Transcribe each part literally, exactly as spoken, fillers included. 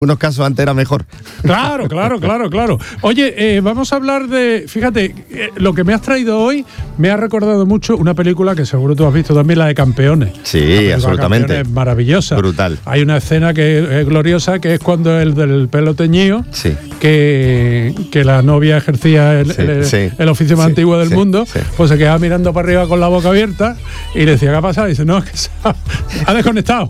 unos casos antes era mejor. Claro, claro, claro, claro. Oye, eh, vamos a hablar de... Fíjate, eh, lo que me has traído hoy me ha recordado mucho una película que seguro tú has visto también, la de Campeones. Sí, absolutamente. Campeones es maravillosa. Brutal. Hay una escena que es gloriosa, que es cuando el del pelo teñido, sí. que, que la novia ejercía el, sí, el, sí, el oficio más sí, antiguo del sí, mundo, sí. pues se quedaba mirando para arriba con la boca abierta y le decía, ¿qué ha pasado? Y dice, no, es que se ha, ha desconectado.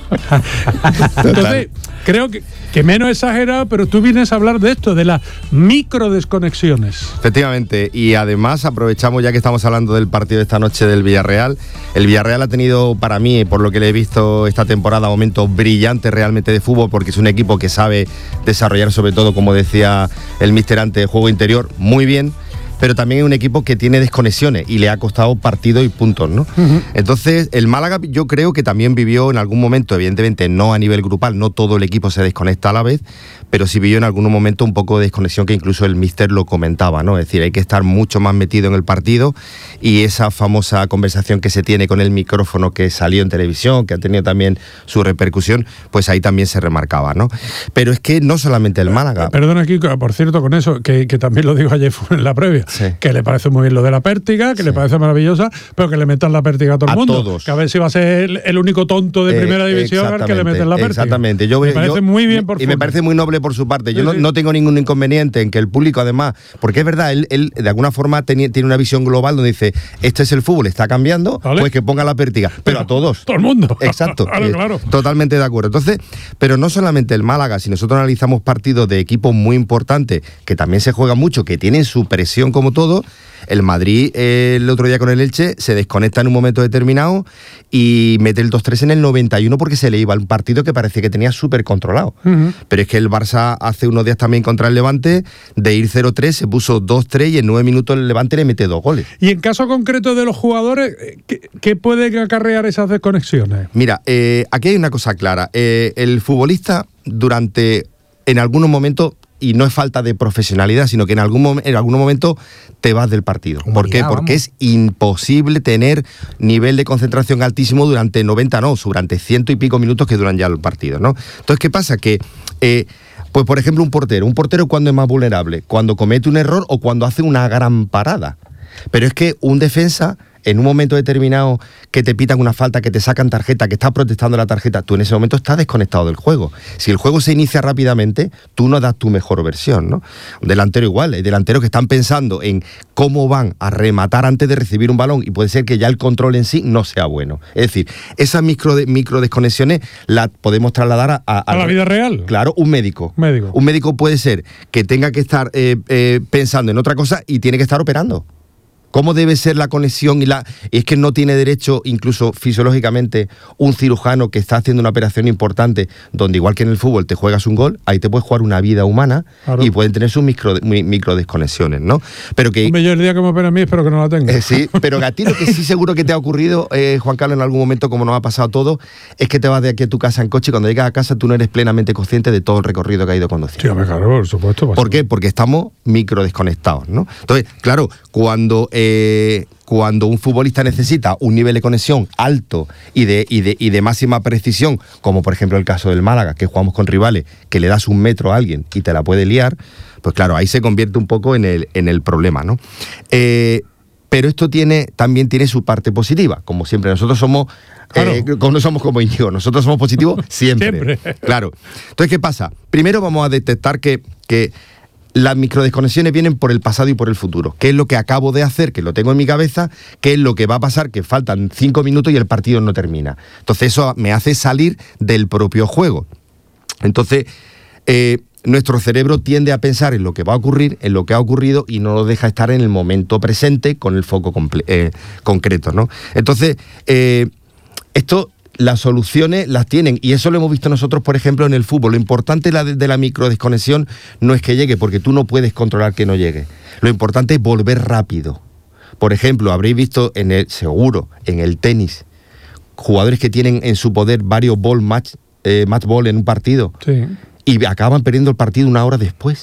Entonces, creo que, que menos exagerado, pero tú vienes a hablar de esto, de las microdesconexiones. Efectivamente, y además aprovechamos, ya que estamos hablando del partido de esta noche del Villarreal. El Villarreal ha tenido, para mí, por lo que le he visto esta temporada, momentos brillantes realmente de fútbol, porque es un equipo que sabe desarrollar, sobre todo, como decía el míster antes, juego interior muy bien, pero también es un equipo que tiene desconexiones y le ha costado partidos y puntos, ¿no? Uh-huh. Entonces, el Málaga yo creo que también vivió en algún momento, evidentemente no a nivel grupal, no todo el equipo se desconecta a la vez, pero sí vivió en algún momento un poco de desconexión, que incluso el míster lo comentaba, ¿no? Es decir, hay que estar mucho más metido en el partido, y esa famosa conversación que se tiene con el micrófono que salió en televisión, que ha tenido también su repercusión, pues ahí también se remarcaba, ¿no? Pero es que no solamente el Málaga. Perdona, aquí, por cierto, con eso, que, que también lo dijo ayer en la previa, sí. que le parece muy bien lo de la pértiga, que sí. le parece maravillosa, pero que le metan la pértiga a todo el a mundo. Todos. Que a ver si va a ser el, el único tonto de eh, primera división al que le meten la pértiga. Exactamente. Yo, me parece yo, muy bien por Y me parece muy noble por su parte. Yo sí, no, sí. no tengo ningún inconveniente en que el público, además, porque es verdad, él, él de alguna forma tiene, tiene una visión global donde dice, este es el fútbol, está cambiando, ¿vale? Pues que ponga la pértiga. Pero, pero a todos. Todo el mundo. Exacto. claro, eh, claro. Totalmente de acuerdo. Entonces, pero no solamente el Málaga, si nosotros analizamos partidos de equipos muy importantes, que también se juega mucho, que tienen su presión como todo, el Madrid eh, el otro día con el Elche se desconecta en un momento determinado y mete el dos tres en el noventa y uno porque se le iba un partido que parecía que tenía súper controlado. Uh-huh. Pero es que el Barça hace unos días también contra el Levante, de ir cero tres se puso dos tres y en nueve minutos el Levante le mete dos goles. Y en caso concreto de los jugadores, ¿qué, qué pueden acarrear esas desconexiones? Mira, eh, aquí hay una cosa clara. Eh, el futbolista durante, en algunos momentos, y no es falta de profesionalidad, sino que en algún, mom- en algún momento te vas del partido. Humanidad, ¿Por qué? Porque vamos. es imposible tener nivel de concentración altísimo durante noventa, no, durante ciento y pico minutos que duran ya el partido, ¿no? Entonces, ¿qué pasa? Que, eh, pues por ejemplo, un portero. Un portero, ¿cuándo es más vulnerable? Cuando comete un error o cuando hace una gran parada. Pero es que un defensa, en un momento determinado que te pitan una falta, que te sacan tarjeta, que estás protestando la tarjeta, tú en ese momento estás desconectado del juego. Si el juego se inicia rápidamente, tú no das tu mejor versión, ¿no? Un delantero igual, hay delanteros que están pensando en cómo van a rematar antes de recibir un balón y puede ser que ya el control en sí no sea bueno. Es decir, esas micro, de, micro desconexiones las podemos trasladar a... A, a, a la vida real. Claro, un médico. médico. Un médico puede ser que tenga que estar eh, eh, pensando en otra cosa y tiene que estar operando. ¿Cómo debe ser la conexión? Y la y es que no tiene derecho, incluso fisiológicamente, un cirujano que está haciendo una operación importante, donde igual que en el fútbol te juegas un gol, ahí te puedes jugar una vida humana, claro. Y pueden tener sus micro, micro desconexiones, ¿no? Pero que, Hombre, yo el día que me opera a mí espero que no la tenga. Eh, sí, pero que a ti lo que sí seguro que te ha ocurrido, eh, Juan Carlos, en algún momento, como nos ha pasado a todos, es que te vas de aquí a tu casa en coche y cuando llegas a casa tú no eres plenamente consciente de todo el recorrido que ha ido conduciendo. Sí, claro, por supuesto. ¿Por qué? Porque estamos micro desconectados, ¿no? Entonces, claro, cuando... Eh, Eh, cuando un futbolista necesita un nivel de conexión alto y de, y, de, y de máxima precisión, como por ejemplo el caso del Málaga, que jugamos con rivales, que le das un metro a alguien y te la puede liar, pues claro, ahí se convierte un poco en el, en el problema, ¿no? Eh, pero esto tiene, también tiene su parte positiva, como siempre. Nosotros somos, claro. eh, no somos como Íñigo, nosotros somos positivos siempre. siempre. Claro. Entonces, ¿qué pasa? Primero vamos a detectar que... que las microdesconexiones vienen por el pasado y por el futuro. ¿Qué es lo que acabo de hacer? Que lo tengo en mi cabeza. ¿Qué es lo que va a pasar? Que faltan cinco minutos y el partido no termina. Entonces eso me hace salir del propio juego. Entonces, eh, nuestro cerebro tiende a pensar en lo que va a ocurrir, en lo que ha ocurrido y no nos deja estar en el momento presente con el foco comple- eh, concreto, ¿no? Entonces, eh, esto... las soluciones las tienen, y eso lo hemos visto nosotros, por ejemplo, en el fútbol. Lo importante de la, de la microdesconexión no es que llegue, porque tú no puedes controlar que no llegue. Lo importante es volver rápido. Por ejemplo, habréis visto, en el seguro, en el tenis, jugadores que tienen en su poder varios ball match, eh, match ball en un partido, sí. y acaban perdiendo el partido una hora después.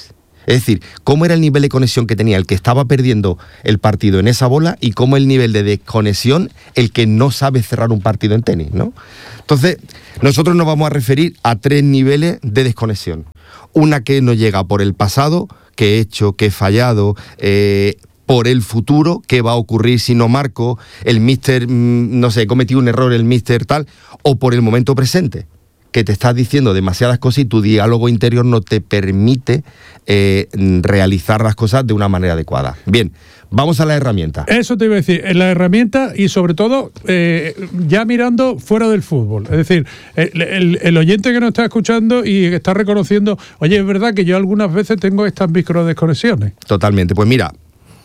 Es decir, cómo era el nivel de conexión que tenía el que estaba perdiendo el partido en esa bola y cómo el nivel de desconexión el que no sabe cerrar un partido en tenis, ¿no? Entonces, nosotros nos vamos a referir a tres niveles de desconexión. Una que nos llega por el pasado, que he hecho, que he fallado, eh, por el futuro, qué va a ocurrir si no marco, el míster, no sé, cometí un error, el míster tal, o por el momento presente, que te estás diciendo demasiadas cosas y tu diálogo interior no te permite eh, realizar las cosas de una manera adecuada. Bien, vamos a la herramienta. Eso te iba a decir, en la herramienta y sobre todo eh, ya mirando fuera del fútbol. Es decir, el, el, el oyente que nos está escuchando y que está reconociendo, oye, es verdad que yo algunas veces tengo estas microdesconexiones. Totalmente, pues mira,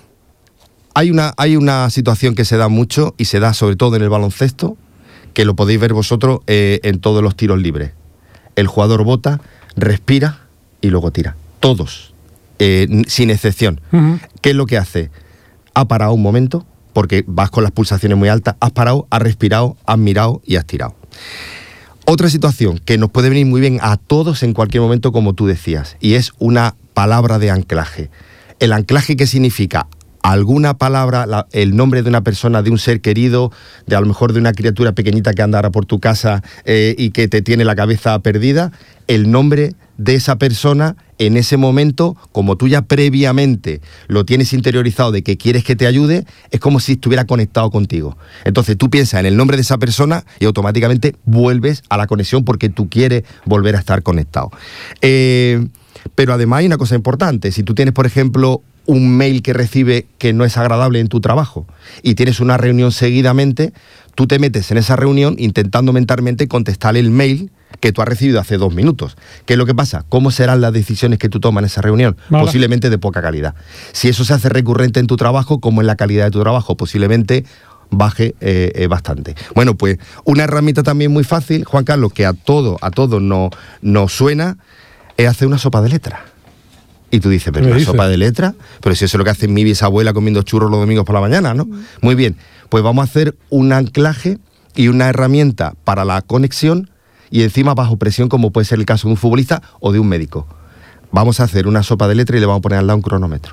hay una, hay una situación que se da mucho y se da sobre todo en el baloncesto, que lo podéis ver vosotros eh, en todos los tiros libres. El jugador bota, respira y luego tira. Todos, eh, sin excepción. Uh-huh. ¿Qué es lo que hace? Ha parado un momento, porque vas con las pulsaciones muy altas, has parado, has respirado, has mirado y has tirado. Otra situación que nos puede venir muy bien a todos en cualquier momento, como tú decías, y es una palabra de anclaje. El anclaje, ¿qué significa? Alguna palabra, la, el nombre de una persona, de un ser querido, de a lo mejor de una criatura pequeñita que anda ahora por tu casa eh, y que te tiene la cabeza perdida, el nombre de esa persona en ese momento, como tú ya previamente lo tienes interiorizado de que quieres que te ayude, es como si estuviera conectado contigo. Entonces tú piensas en el nombre de esa persona y automáticamente vuelves a la conexión porque tú quieres volver a estar conectado. Eh, pero además hay una cosa importante, si tú tienes, por ejemplo, un mail que recibe que no es agradable en tu trabajo y tienes una reunión seguidamente, tú te metes en esa reunión intentando mentalmente contestar el mail que tú has recibido hace dos minutos. ¿Qué es lo que pasa? ¿Cómo serán las decisiones que tú tomas en esa reunión? Vale. Posiblemente de poca calidad. Si eso se hace recurrente en tu trabajo, ¿cómo es la calidad de tu trabajo? Posiblemente baje eh, eh, bastante. Bueno, pues una herramienta también muy fácil, Juan Carlos, que a todo, a todo nos no suena, es hacer una sopa de letras. Y tú dices, pero una sopa de letras, pero si eso es lo que hace mi bisabuela comiendo churros los domingos por la mañana, ¿no? Mm. Muy bien, pues vamos a hacer un anclaje y una herramienta para la conexión y encima bajo presión, como puede ser el caso de un futbolista o de un médico. Vamos a hacer una sopa de letras y le vamos a poner al lado un cronómetro.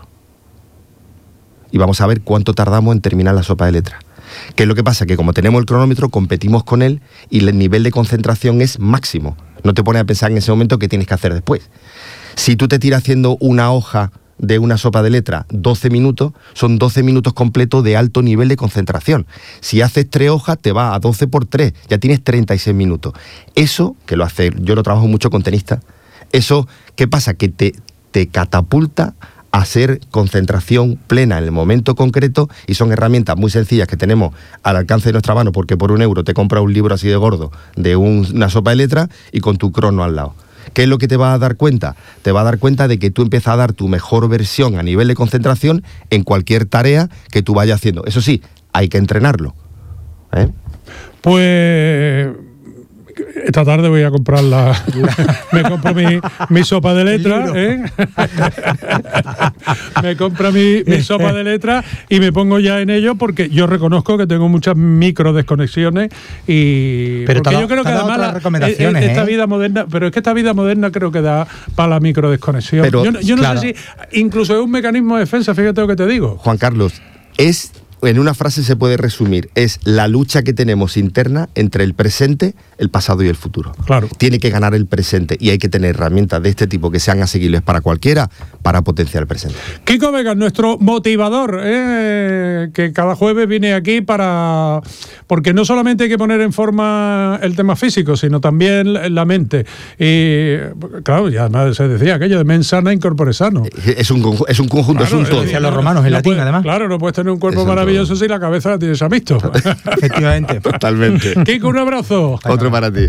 Y vamos a ver cuánto tardamos en terminar la sopa de letras. ¿Qué es lo que pasa? Que como tenemos el cronómetro, competimos con él y el nivel de concentración es máximo. No te pones a pensar en ese momento qué tienes que hacer después. Si tú te tiras haciendo una hoja de una sopa de letras doce minutos, son doce minutos completos de alto nivel de concentración. Si haces tres hojas, te vas a doce por tres, ya tienes treinta y seis minutos. Eso, que lo hace, yo lo trabajo mucho con tenistas, eso, ¿qué pasa? Que te, te catapulta a hacer concentración plena en el momento concreto y son herramientas muy sencillas que tenemos al alcance de nuestra mano porque por un euro te compras un libro así de gordo de un, una sopa de letras y con tu crono al lado. ¿Qué es lo que te va a dar cuenta? Te va a dar cuenta de que tú empiezas a dar tu mejor versión a nivel de concentración en cualquier tarea que tú vayas haciendo. Eso sí, hay que entrenarlo. ¿Eh? Pues esta tarde voy a comprar la... me compro mi, mi sopa de letras, ¿eh? me compro mi, mi sopa de letras y me pongo ya en ello porque yo reconozco que tengo muchas micro desconexiones y... Pero porque te yo creo que además la, recomendaciones, esta ¿eh? vida moderna... Pero es que esta vida moderna creo que da para la micro desconexión. Pero, yo yo no claro. sé si incluso es un mecanismo de defensa, fíjate lo que te digo. Juan Carlos, es... En una frase se puede resumir, es la lucha que tenemos interna entre el presente, el pasado y el futuro. Claro. Tiene que ganar el presente y hay que tener herramientas de este tipo que sean asequibles para cualquiera para potenciar el presente. Kiko Vegas, nuestro motivador, ¿eh? Que cada jueves viene aquí para... Porque no solamente hay que poner en forma el tema físico, sino también la mente. Y claro, ya además se decía aquello de mens sana in corpore sano. Es un, es un conjunto, claro, es un todo. Decían los romanos en no latín, puede, además. Claro, no puedes tener un cuerpo maravilloso si la cabeza la tienes a visto. Efectivamente. Totalmente. Kiko, un abrazo. Otro para ti.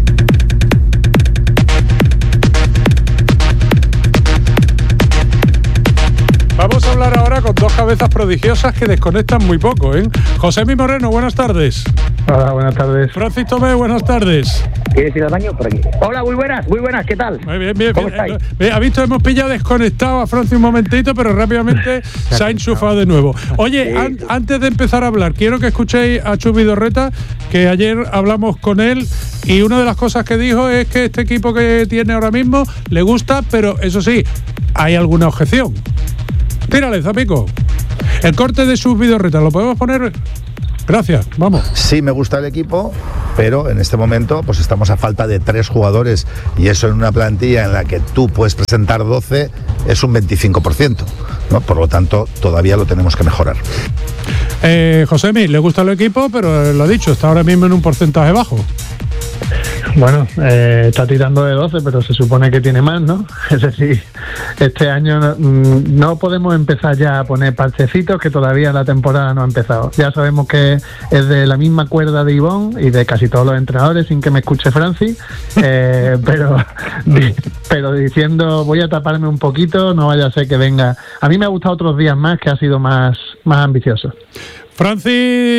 Vamos a hablar ahora con dos cabezas prodigiosas que desconectan muy poco, ¿eh? Josemi Moreno, buenas tardes. Hola, buenas tardes. Francis Tomé, buenas tardes. ¿Quieres ir al baño? Por aquí. Hola, muy buenas, muy buenas, ¿qué tal? Muy bien, bien, ¿Cómo bien. estáis? Eh, ha visto, hemos pillado desconectado a Francis un momentito, pero rápidamente se ha enchufado de nuevo. Oye, Sí. an- antes de empezar a hablar, quiero que escuchéis a Chus Vidorreta, que ayer hablamos con él y una de las cosas que dijo es que este equipo que tiene ahora mismo le gusta, pero eso sí, hay alguna objeción. Tírale, Zapico. El corte de Chus Vidorreta, ¿lo podemos poner? Gracias, vamos. Sí me gusta el equipo, pero en este momento pues estamos a falta de tres jugadores y eso en una plantilla en la que tú puedes presentar doce es un veinticinco por ciento, ¿no? Por lo tanto, todavía lo tenemos que mejorar. Eh, Josemi, le gusta el equipo, pero lo ha dicho, está ahora mismo en un porcentaje bajo. Bueno, eh, está tirando de doce, pero se supone que tiene más, ¿no? Es decir, este año mm, no podemos empezar ya a poner parchecitos que todavía la temporada no ha empezado. Ya sabemos que es de la misma cuerda de Ivón y de casi todos los entrenadores, sin que me escuche Francis, eh, pero, di- pero diciendo voy a taparme un poquito, no vaya a ser que venga. A mí me ha gustado otros días más, que ha sido más, más ambicioso. Francis,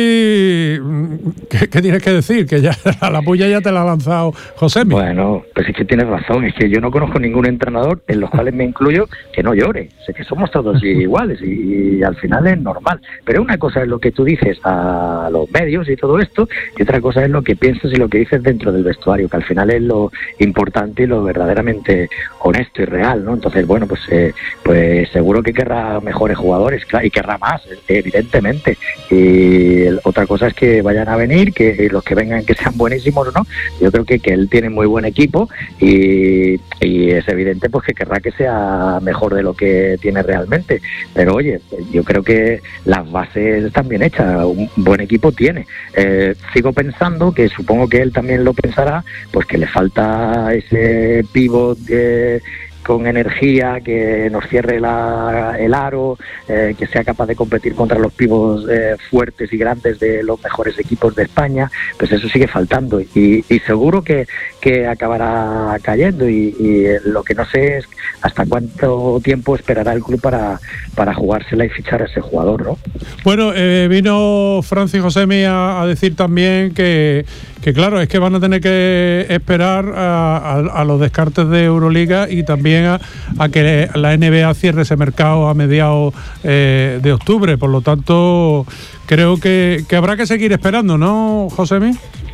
¿qué, qué tienes que decir? Que ya la puya ya te la ha lanzado Josemi. Bueno, pues es que tienes razón, es que yo no conozco ningún entrenador, en los cuales me incluyo, que no llore. Sé que somos todos iguales y, y al final es normal. Pero una cosa es lo que tú dices a los medios y todo esto, y otra cosa es lo que piensas y lo que dices dentro del vestuario, que al final es lo importante y lo verdaderamente honesto y real, ¿no? Entonces, bueno, pues, eh, pues seguro que querrá mejores jugadores, claro, y querrá más, evidentemente. Y otra cosa es que vayan a venir, que los que vengan que sean buenísimos o no. Yo creo que, que él tiene muy buen equipo y, y es evidente pues que querrá que sea mejor de lo que tiene realmente. Pero oye, yo creo que las bases están bien hechas, un buen equipo tiene. Eh, sigo pensando, que supongo que él también lo pensará, pues que le falta ese pívot de con energía, que nos cierre la, el aro, eh, que sea capaz de competir contra los pibos eh, fuertes y grandes de los mejores equipos de España, pues eso sigue faltando y, y seguro que, que acabará cayendo y, y lo que no sé es hasta cuánto tiempo esperará el club para, para jugársela y fichar a ese jugador, ¿no? Bueno, eh, vino Francis Josemi a, a decir también que, que claro, es que van a tener que esperar a, a, a los descartes de Euroliga y también a, a que la N B A cierre ese mercado a mediados eh, de octubre. Por lo tanto, creo que, que habrá que seguir esperando, ¿no, Josemi?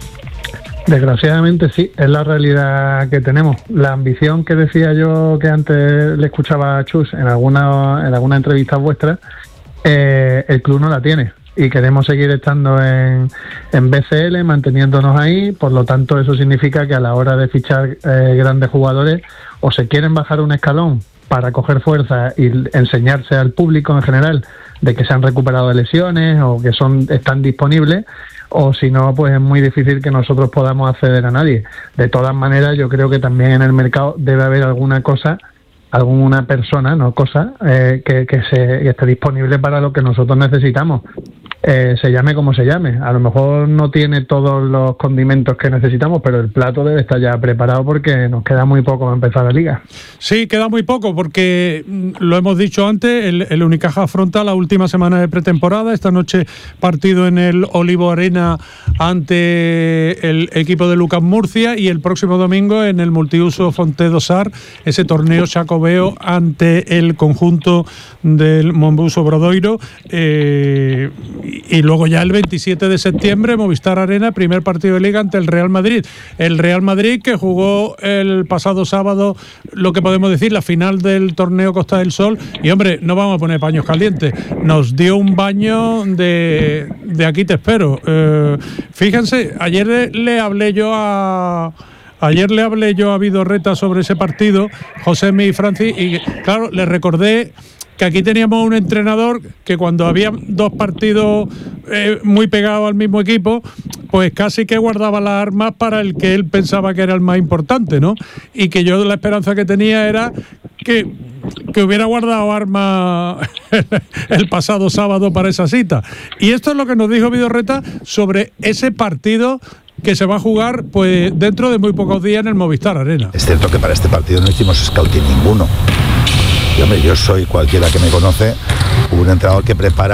Desgraciadamente sí, es la realidad que tenemos. La ambición que decía yo que antes le escuchaba a Chus en alguna, en alguna entrevista vuestra, eh, el club no la tiene. Y queremos seguir estando en, en B C L, manteniéndonos ahí. Por lo tanto, eso significa que a la hora de fichar eh, grandes jugadores, o se quieren bajar un escalón para coger fuerza y enseñarse al público en general de que se han recuperado de lesiones o que son están disponibles, o si no, pues es muy difícil que nosotros podamos acceder a nadie. De todas maneras, yo creo que también en el mercado debe haber alguna cosa, alguna persona, no cosa, eh, que, que, se, que esté disponible para lo que nosotros necesitamos. Eh, se llame como se llame. A lo mejor no tiene todos los condimentos que necesitamos, pero el plato debe estar ya preparado porque nos queda muy poco para empezar la liga. Sí, queda muy poco porque mm, lo hemos dicho antes, el, el Unicaja afronta la última semana de pretemporada. Esta noche partido en el Olivo Arena ante el equipo de Lucas Murcia y el próximo domingo en el multiuso Fonte do Sar, ese torneo xacobeo ante el conjunto del Monbuso Obradoiro. Eh, y luego ya el veintisiete de septiembre, Movistar Arena, primer partido de Liga ante el Real Madrid. El Real Madrid que jugó el pasado sábado, lo que podemos decir, la final del torneo Costa del Sol. Y hombre, no vamos a poner paños calientes. Nos dio un baño de, de aquí te espero. Eh, fíjense, ayer le, le hablé yo a... Ayer le hablé yo a Vidorreta sobre ese partido, Josemi y Francis, y claro, le recordé que aquí teníamos un entrenador que cuando había dos partidos eh, muy pegados al mismo equipo, pues casi que guardaba las armas para el que él pensaba que era el más importante, ¿no? Y que yo la esperanza que tenía era que, que hubiera guardado armas el pasado sábado para esa cita. Y esto es lo que nos dijo Vidorreta sobre ese partido que se va a jugar pues dentro de muy pocos días en el Movistar Arena. Es cierto que para este partido no hicimos scouting ninguno. Y hombre, yo soy, cualquiera que me conoce, un entrenador que prepara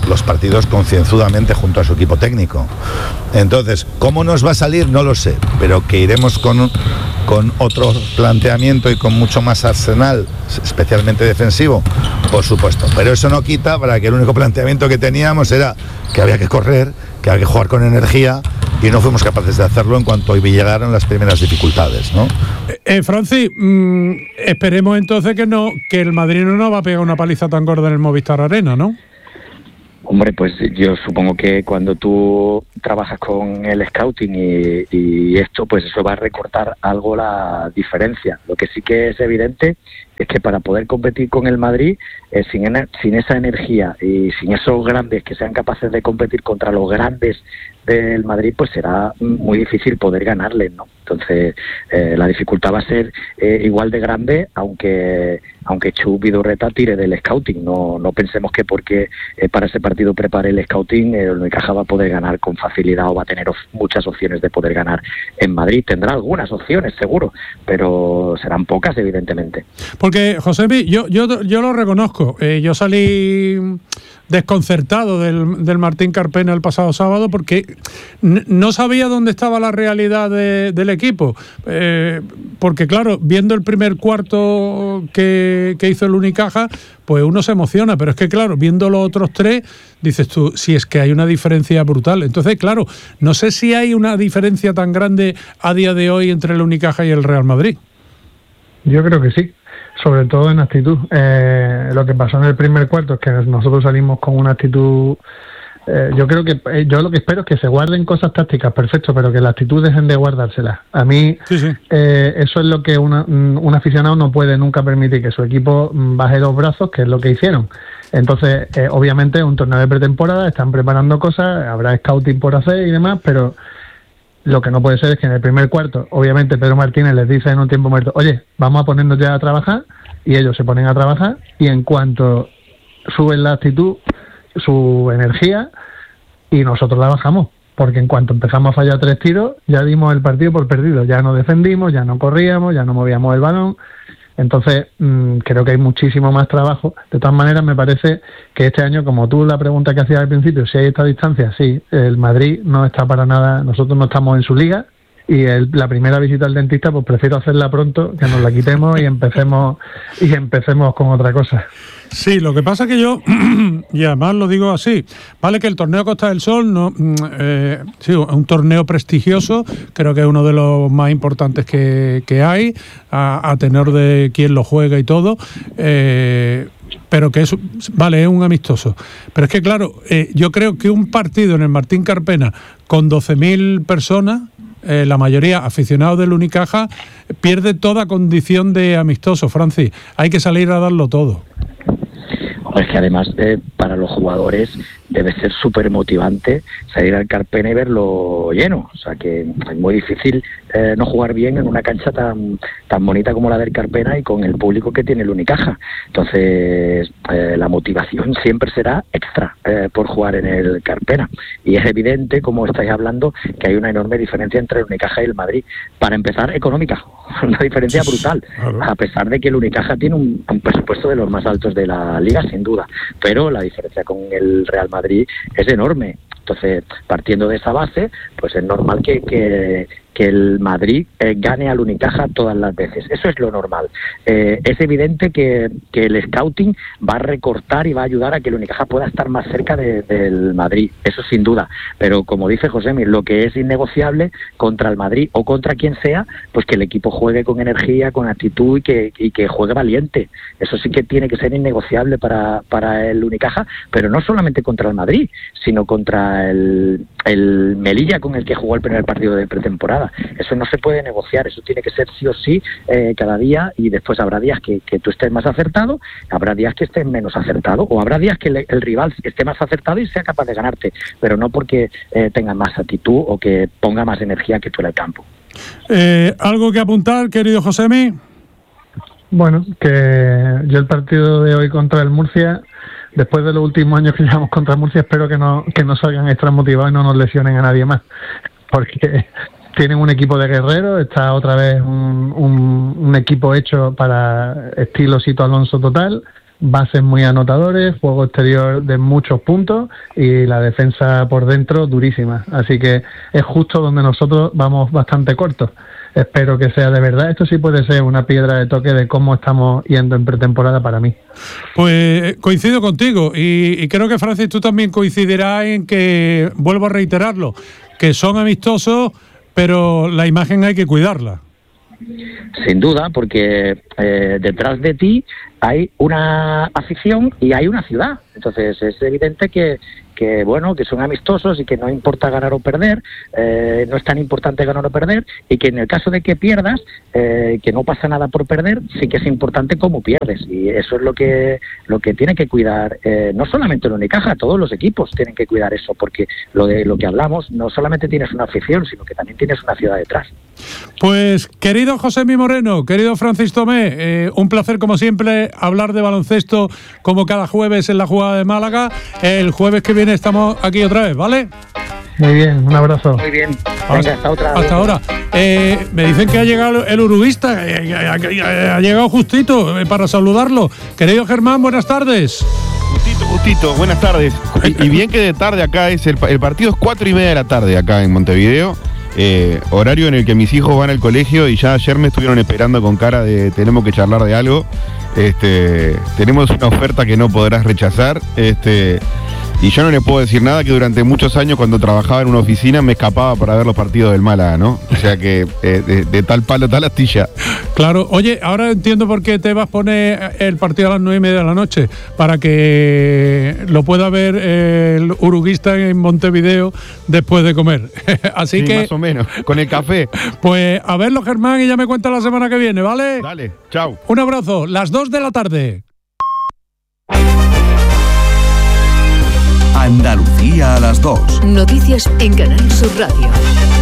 los partidos concienzudamente junto a su equipo técnico. Entonces, ¿cómo nos va a salir? No lo sé, pero que iremos con, con otro planteamiento y con mucho más arsenal, especialmente defensivo, por supuesto. Pero eso no quita para que el único planteamiento que teníamos era que había que correr, que había que jugar con energía, y no fuimos capaces de hacerlo en cuanto llegaron las primeras dificultades, ¿no? Eh, Francis, mmm, esperemos entonces que no que el Madrid no nos va a pegar una paliza tan gorda en el Movistar Arena, ¿no? Hombre, pues yo supongo que cuando tú trabajas con el scouting y, y esto, pues eso va a recortar algo la diferencia. Lo que sí que es evidente es que para poder competir con el Madrid, eh, sin, ener- sin esa energía y sin esos grandes que sean capaces de competir contra los grandes del Madrid, pues será muy difícil poder ganarles, ¿no? Entonces, eh, la dificultad va a ser eh, igual de grande, aunque aunque Chus Vidorreta tire del scouting. No no pensemos que porque eh, para ese partido prepare el scouting, el Unicaja va a poder ganar con facilidad o va a tener op- muchas opciones de poder ganar en Madrid. Tendrá algunas opciones, seguro, pero serán pocas, evidentemente. Porque, Josemi, yo, yo, yo lo reconozco. Eh, yo salí desconcertado del, del Martín Carpena el pasado sábado porque n- no sabía dónde estaba la realidad de, del equipo. Eh, porque, claro, viendo el primer cuarto que, que hizo el Unicaja, pues uno se emociona. Pero es que, claro, viendo los otros tres, dices tú, si es que hay una diferencia brutal. Entonces, claro, no sé si hay una diferencia tan grande a día de hoy entre el Unicaja y el Real Madrid. Yo creo que sí, sobre todo en actitud. Eh, lo que pasó en el primer cuarto es que nosotros salimos con una actitud. Eh, yo creo que eh, yo lo que espero es que se guarden cosas tácticas, perfecto, pero que la actitud dejen de guardárselas. A mí Sí, sí. eh, eso es lo que una, un aficionado no puede nunca permitir, que su equipo baje los brazos, que es lo que hicieron. Entonces, eh, obviamente, un torneo de pretemporada, están preparando cosas, habrá scouting por hacer y demás, pero lo que no puede ser es que en el primer cuarto, obviamente, Pedro Martínez les dice en un tiempo muerto, oye, vamos a ponernos ya a trabajar, y ellos se ponen a trabajar, y en cuanto suben la actitud, su energía, y nosotros la bajamos, porque en cuanto empezamos a fallar tres tiros, ya dimos el partido por perdido, ya no defendimos, ya no corríamos, ya no movíamos el balón. Entonces, mmm, creo que hay muchísimo más trabajo. De todas maneras, me parece que este año, como tú la pregunta que hacías al principio, si hay esta distancia, sí, el Madrid no está para nada, nosotros no estamos en su liga, y el, la primera visita al dentista, pues prefiero hacerla pronto, que nos la quitemos y empecemos y empecemos con otra cosa. Sí, lo que pasa es que yo, y además lo digo así, vale que el torneo Costa del Sol, no, eh, sí, un torneo prestigioso, creo que es uno de los más importantes que, que hay, a, a tenor de quién lo juega y todo, eh, pero que es, vale, es un amistoso. Pero es que claro, eh, yo creo que un partido en el Martín Carpena con doce mil personas, Eh, la mayoría aficionados del Unicaja, pierde toda condición de amistoso, Francis. Hay que salir a darlo todo. Es que además eh, para los jugadores debe ser súper motivante salir al Carpena y verlo lleno. O sea que es muy difícil eh, no jugar bien en una cancha tan tan bonita como la del Carpena y con el público que tiene el Unicaja. Entonces eh, la motivación siempre será extra eh, por jugar en el Carpena. Y es evidente, como estáis hablando, que hay una enorme diferencia entre el Unicaja y el Madrid. Para empezar, económica. Una diferencia brutal. Claro. A pesar de que el Unicaja tiene un, un presupuesto de los más altos de la liga, sin duda. Pero la diferencia con el Real Madrid es enorme. Entonces, partiendo de esa base, pues es normal que, que, que el Madrid eh, gane al Unicaja todas las veces. Eso es lo normal. Eh, es evidente que, que el scouting va a recortar y va a ayudar a que el Unicaja pueda estar más cerca de, del Madrid. Eso sin duda. Pero como dice Josemi, lo que es innegociable contra el Madrid o contra quien sea, pues que el equipo juegue con energía, con actitud y que, y que juegue valiente. Eso sí que tiene que ser innegociable para, para el Unicaja, pero no solamente contra el Madrid, sino contra el, el Melilla, con el que jugó el primer partido de pretemporada. Eso no se puede negociar, eso tiene que ser sí o sí eh, cada día, y después habrá días que, que tú estés más acertado, habrá días que estés menos acertado, o habrá días que el, el rival esté más acertado y sea capaz de ganarte, pero no porque eh, tenga más actitud o que ponga más energía que tú en el campo. Eh, ¿Algo que apuntar, querido Josemi? Bueno, que yo el partido de hoy contra el Murcia, después de los últimos años que llevamos contra Murcia, espero que no que no salgan extra motivados y no nos lesionen a nadie más, porque tienen un equipo de guerreros, está otra vez un, un, un equipo hecho para estilo Sito Alonso total, bases muy anotadores, juego exterior de muchos puntos y la defensa por dentro durísima. Así que es justo donde nosotros vamos bastante cortos. Espero que sea de verdad. Esto sí puede ser una piedra de toque de cómo estamos yendo en pretemporada para mí. Pues coincido contigo y, y creo que, Francis, tú también coincidirás en que, vuelvo a reiterarlo, que son amistosos, pero la imagen hay que cuidarla. Sin duda, porque eh, detrás de ti hay una afición y hay una ciudad. Entonces es evidente que, que bueno, que son amistosos y que no importa ganar o perder, eh, no es tan importante ganar o perder, y que en el caso de que pierdas, eh, que no pasa nada por perder, sí que es importante cómo pierdes, y eso es lo que lo que tiene que cuidar, eh, no solamente el Unicaja, todos los equipos tienen que cuidar eso, porque lo de lo que hablamos, no solamente tienes una afición, sino que también tienes una ciudad detrás. Pues, querido Josemi Moreno, querido Francis Tomé, eh, un placer como siempre hablar de baloncesto como cada jueves en la Jugada de Málaga. El jueves que viene estamos aquí otra vez, ¿vale? Muy bien, un abrazo. Muy bien, venga, hasta, hasta otra. Hasta ahora. Eh, me dicen que ha llegado el uruguista, eh, ha, ha, ha llegado justito eh, para saludarlo. Querido Germán, buenas tardes. Justito, justito, buenas tardes. Y, y bien que de tarde acá es, el, el partido es cuatro y media de la tarde acá en Montevideo. Eh, horario en el que mis hijos van al colegio y ya ayer me estuvieron esperando con cara de tenemos que charlar de algo. Este, tenemos una oferta que no podrás rechazar. Este, y yo no le puedo decir nada, que durante muchos años cuando trabajaba en una oficina me escapaba para ver los partidos del Málaga, ¿no? O sea que eh, de, de tal palo, tal astilla. Claro, oye, ahora entiendo por qué Tebas pone el partido a las nueve y media de la noche, para que lo pueda ver el uruguista en Montevideo después de comer. Así sí, que más o menos, con el café. Pues a verlo, Germán, y ya me cuenta la semana que viene, ¿vale? Dale, chao. Un abrazo, las dos de la tarde. Andalucía a las dos. Noticias en Canal Sur Radio.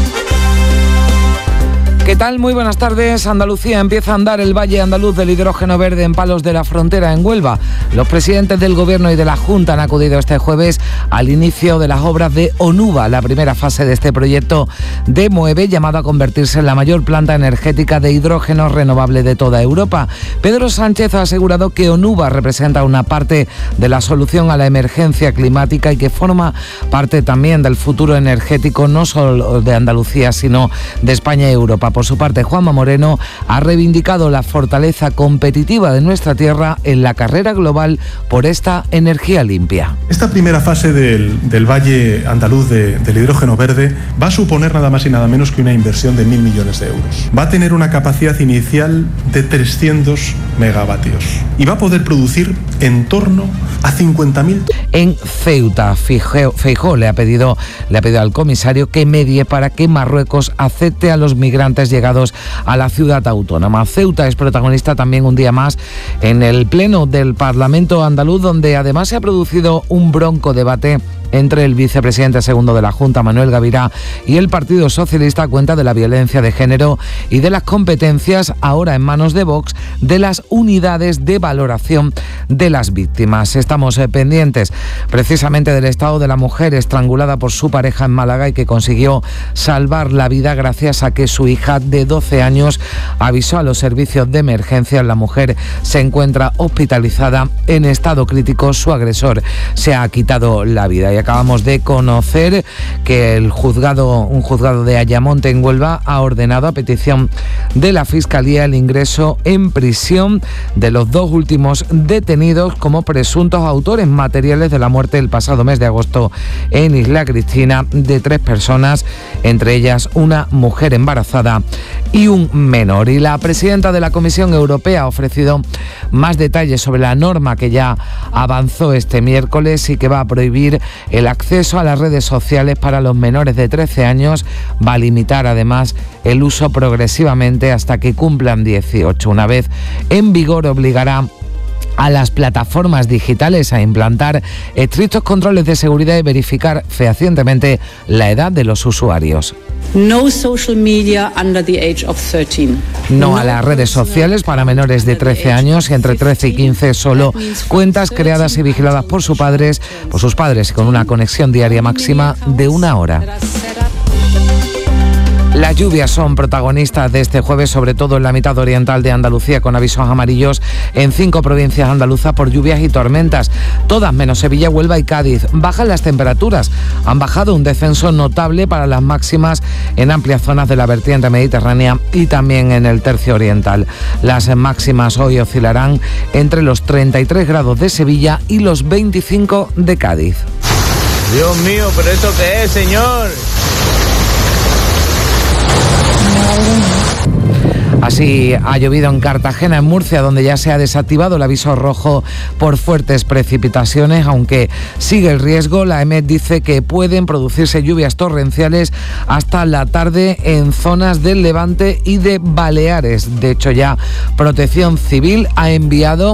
¿Qué tal? Muy buenas tardes. Andalucía empieza a andar el Valle Andaluz del hidrógeno verde en Palos de la Frontera, en Huelva. Los presidentes del Gobierno y de la Junta han acudido este jueves al inicio de las obras de Onuba, la primera fase de este proyecto de Moeve, llamado a convertirse en la mayor planta energética de hidrógeno renovable de toda Europa. Pedro Sánchez ha asegurado que Onuba representa una parte de la solución a la emergencia climática y que forma parte también del futuro energético no solo de Andalucía, sino de España y Europa. Por su parte, Juanma Moreno ha reivindicado la fortaleza competitiva de nuestra tierra en la carrera global por esta energía limpia. Esta primera fase del, del Valle Andaluz de, del hidrógeno verde va a suponer nada más y nada menos que una inversión de mil millones de euros. Va a tener una capacidad inicial de trescientos megavatios y va a poder producir en torno a cincuenta mil. En Ceuta, Feijóo le ha pedido, le ha pedido al comisario que medie para que Marruecos acepte a los migrantes llegados a la ciudad autónoma. Ceuta es protagonista también un día más en el pleno del Parlamento andaluz, donde además se ha producido un bronco debate entre el vicepresidente segundo de la Junta, Manuel Gavirá, y el Partido Socialista, a cuenta de la violencia de género y de las competencias, ahora en manos de Vox, de las unidades de valoración de las víctimas. Estamos eh, pendientes precisamente del estado de la mujer estrangulada por su pareja en Málaga y que consiguió salvar la vida gracias a que su hija de doce años avisó a los servicios de emergencia. La mujer se encuentra hospitalizada en estado crítico. Su agresor se ha quitado la vida. Y acabamos de conocer que el juzgado, un juzgado de Ayamonte en Huelva ha ordenado a petición de la Fiscalía el ingreso en prisión de los dos últimos detenidos como presuntos autores materiales de la muerte el pasado mes de agosto en Isla Cristina de tres personas, entre ellas una mujer embarazada y un menor. Y la presidenta de la Comisión Europea ha ofrecido más detalles sobre la norma que ya avanzó este miércoles y que va a prohibir el acceso a las redes sociales para los menores de trece años. Va a limitar además el uso progresivamente hasta que cumplan dieciocho. Una vez en vigor, obligará a las plataformas digitales a implantar estrictos controles de seguridad y verificar fehacientemente la edad de los usuarios. No social media under the age of thirteen. No a las redes sociales para menores de trece años y entre trece y quince, solo cuentas creadas y vigiladas por sus padres, por sus padres con una conexión diaria máxima de una hora. Las lluvias son protagonistas de este jueves, sobre todo en la mitad oriental de Andalucía, con avisos amarillos en cinco provincias andaluzas por lluvias y tormentas, todas menos Sevilla, Huelva y Cádiz. Bajan las temperaturas, han bajado un descenso notable para las máximas en amplias zonas de la vertiente mediterránea y también en el tercio oriental. Las máximas hoy oscilarán entre los treinta y tres grados de Sevilla y los veinticinco de Cádiz. Dios mío, ¿pero esto qué es, señor? Así ha llovido en Cartagena, en Murcia, donde ya se ha desactivado el aviso rojo por fuertes precipitaciones, aunque sigue el riesgo. La E M E T dice que pueden producirse lluvias torrenciales hasta la tarde en zonas del Levante y de Baleares. De hecho, ya Protección Civil ha enviado